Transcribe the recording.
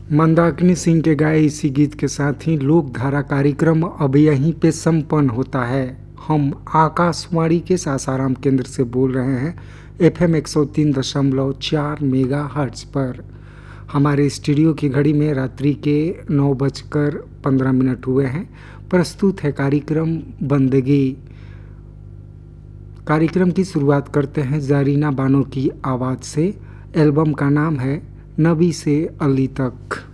मंदाकिनी सिंह के गाए इसी गीत के साथ ही लोक धारा कार्यक्रम अब यहीं पे संपन्न होता है। हम आकाशवाणी के सासाराम केंद्र से बोल रहे हैं FM 103.4 मेगाहर्ट्ज पर। हमारे स्टूडियो की घड़ी में रात्रि के 9:15 हुए हैं। प्रस्तुत है कार्यक्रम बंदगी। कार्यक्रम की शुरुआत करते हैं ज़रीना बानो की आवाज़ से। एल्बम का नाम है नबी से अली तक।